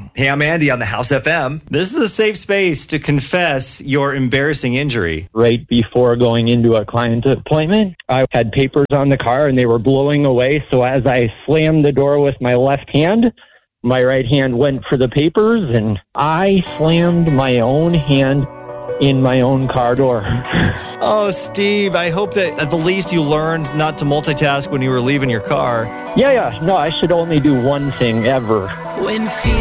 Hey, I'm Andy on the House FM. This is a safe space to confess your embarrassing injury. Right before going into a client appointment, I had papers on the car and they were blowing away. So as I slammed the door with my left hand, my right hand went for the papers and I slammed my own hand in my own car door. Oh, Steve, I hope that at the least you learned not to multitask when you were leaving your car. Yeah. No, I should only do one thing ever. When